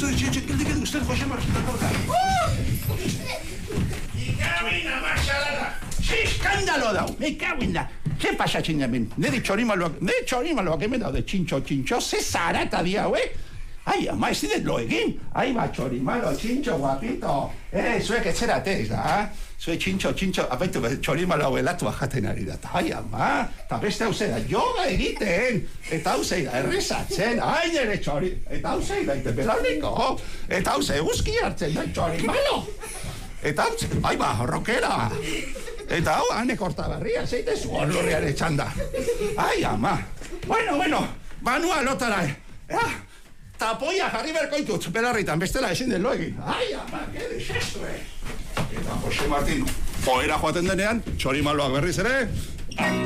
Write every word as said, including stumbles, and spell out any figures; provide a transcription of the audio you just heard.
Usted, che, che, che, usted, José Martín, me cago en la marchalada. ¡Qué escándalo ha dado! Me cago en la... ¿Qué pasa, chingamen? Ne de chorimalo, ne de chorimalo que me he dado de chincho, chincho, se sarata día, güey. Ai, ama, ez didet lo egin. Ai, ba, txorimalo, txintxo, guapito. Eh, zuek etzerate, da? Zuek txintxo, txintxo, apaitu, txorimalo hau elatua jaten ari da. Ai, ama, eta beste hau zera, yoga egiten. Eta hau zeira, errezatzen. Ai, nere txori. Eta hau zeira, ite belaniko. Eta hau ze, eguzki hartzen da, txorimalo. Eta hau zeira, ai, ba, rockera. Eta hau, hane kortabarria, zeite zu horlorriare txanda. Ai, ama. Bueno, bueno, banua lotara. Ja, tapoia jarri berko ditut, belarritan, bestela ezin den lo egin. Ai, ama, que desestue. Eta Jose Martin, joera joaten denean, txorimaloak berriz ere,